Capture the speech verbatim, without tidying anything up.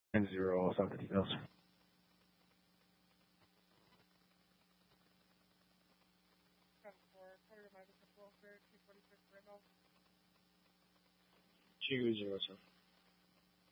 And zero also have the details. Two zero seven.